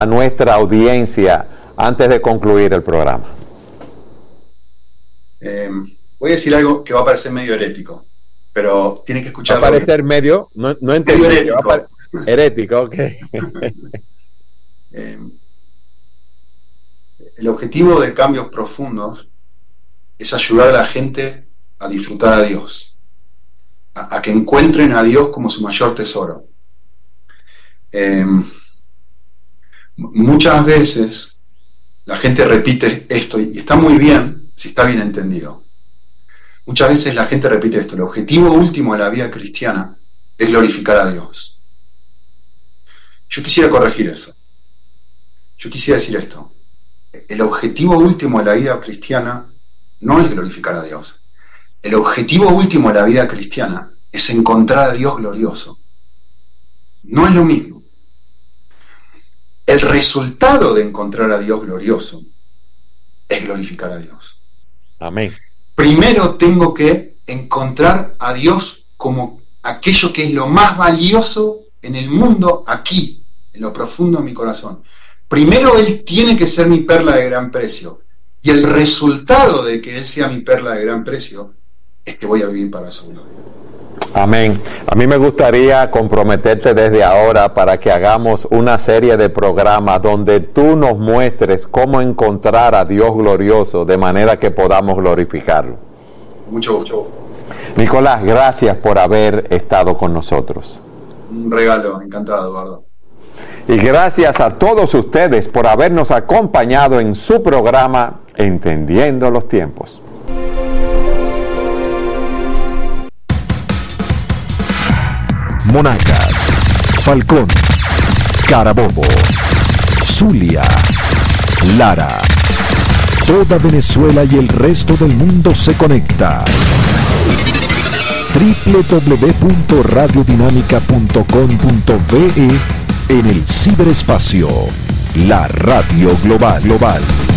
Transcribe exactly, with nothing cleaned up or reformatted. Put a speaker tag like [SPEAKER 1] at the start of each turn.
[SPEAKER 1] a nuestra audiencia antes de concluir el programa?
[SPEAKER 2] Eh, voy a decir algo que va a parecer medio herético, pero tiene que escucharlo.
[SPEAKER 1] ¿Va a parecer medio? No, no entendí.
[SPEAKER 2] Medio herético.
[SPEAKER 1] Va a pare... Herético, ok.
[SPEAKER 2] eh, el objetivo de Cambios Profundos es ayudar a la gente a disfrutar a Dios, a, a que encuentren a Dios como su mayor tesoro. Eh, muchas veces la gente repite esto, y está muy bien si está bien entendido. Muchas veces la gente repite esto: el objetivo último de la vida cristiana es glorificar a Dios. Yo quisiera corregir eso. Yo quisiera decir esto: el objetivo último de la vida cristiana no es glorificar a Dios. El objetivo último de la vida cristiana es encontrar a Dios glorioso. No es lo mismo. El resultado de encontrar a Dios glorioso es glorificar a Dios.
[SPEAKER 1] Amén.
[SPEAKER 2] Primero tengo que encontrar a Dios como aquello que es lo más valioso en el mundo, aquí, en lo profundo de mi corazón. Primero Él tiene que ser mi perla de gran precio. Y el resultado de que Él sea mi perla de gran precio es que voy a vivir para su gloria.
[SPEAKER 1] Amén. A mí me gustaría comprometerte desde ahora para que hagamos una serie de programas donde tú nos muestres cómo encontrar a Dios glorioso de manera que podamos glorificarlo.
[SPEAKER 2] Mucho gusto.
[SPEAKER 1] Nicolás, gracias por haber estado con nosotros.
[SPEAKER 2] Un regalo, encantado, Eduardo.
[SPEAKER 1] Y gracias a todos ustedes por habernos acompañado en su programa Entendiendo los Tiempos.
[SPEAKER 3] Monarcas, Falcón, Carabobo, Zulia, Lara. Toda Venezuela y el resto del mundo se conecta. doble u doble u doble u punto radio dinámica punto com punto be en el ciberespacio. La radio global global.